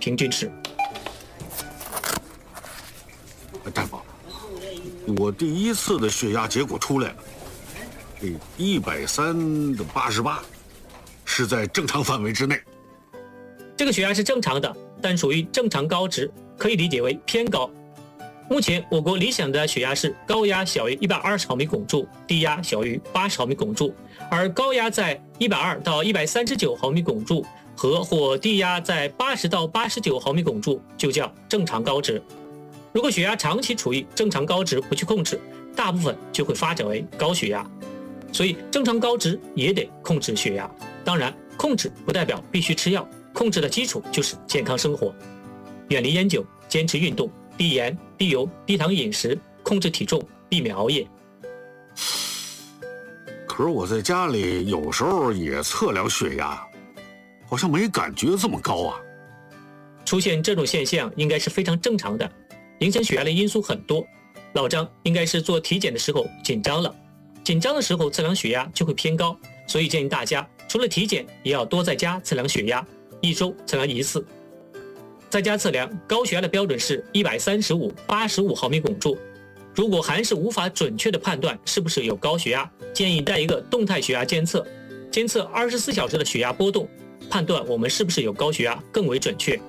平均值。 大夫，我第一次的血压结果出来了，这130/88，是在正常范围之内。 这个血压是正常的，但属于正常高值，可以理解为偏高。目前我国理想的血压是高压小于120毫米汞柱，低压小于80毫米汞柱，而高压在120到139毫米汞柱或低压在80到89毫米汞柱就叫正常高值。如果血压长期处于正常高值不去控制，大部分就会发展为高血压。所以正常高值也得控制血压。当然，控制不代表必须吃药，控制的基础就是健康生活，远离烟酒，坚持运动，低盐、低油、低糖饮食，控制体重，避免熬夜。 可是我在家里有时候也测量血压，好像没感觉这么高啊。 出现这种现象应该是非常正常的，影响血压的因素很多。老张应该是做体检的时候紧张了，紧张的时候测量血压就会偏高，所以建议大家除了体检也要多在家测量血压，1周测量1次。在家测量高血压的标准是135/85毫米汞柱。如果还是无法准确的判断是不是有高血压，建议带一个动态血压监测，监测24小时的血压波动，判断我们是不是有高血压更为准确。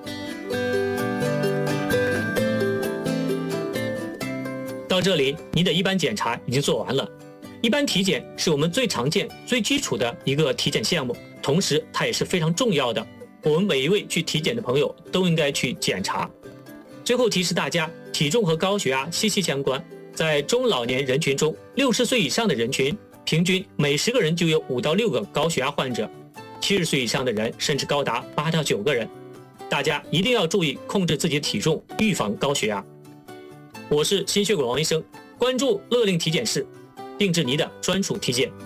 到这里，你的一般检查已经做完了。一般体检是我们最常见、最基础的一个体检项目，同时它也是非常重要的。我们每一位去体检的朋友都应该去检查。最后提示大家，体重和高血压息息相关。在中老年人群中，60岁以上的人群，平均每10个人就有5到6个高血压患者，70岁以上的人甚至高达8到9个人。大家一定要注意控制自己的体重，预防高血压。我是心血管王医生，关注乐令体检室，定制你的专属体检。